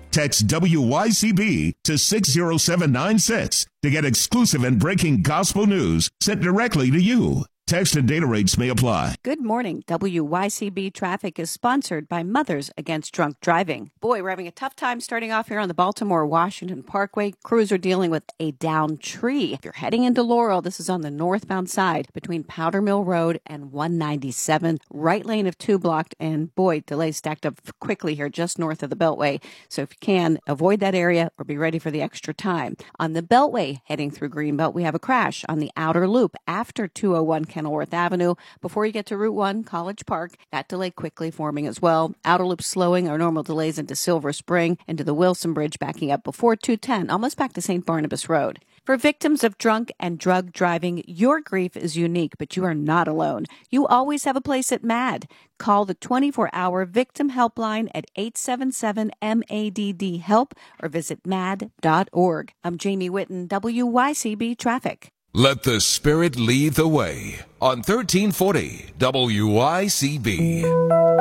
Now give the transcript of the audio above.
Text WYCB to 60796 to get exclusive and breaking gospel news sent directly to you. Text and data rates may apply. Good morning. WYCB Traffic is sponsored by Mothers Against Drunk Driving. Boy, we're having a tough time starting off here on the Baltimore-Washington Parkway. Crews are dealing with a downed tree. If you're heading into Laurel, this is on the northbound side between Powder Mill Road and 197. Right lane of 2 blocked, and boy, delays stacked up quickly here just north of the Beltway. So if you can, avoid that area or be ready for the extra time. On the Beltway heading through Greenbelt, we have a crash on the outer loop after 201 Kenilworth Avenue. Before you get to Route 1, College Park, that delay quickly forming as well. Outer loop slowing, our normal delays into Silver Spring, into the Wilson Bridge backing up before 210, almost back to St. Barnabas Road. For victims of drunk and drug driving, your grief is unique, but you are not alone. You always have a place at MADD. Call the 24-hour victim helpline at 877-MADD-HELP or visit MADD.org. I'm Jamie Whitten, WYCB Traffic. Let the Spirit lead the way on 1340 WYCB.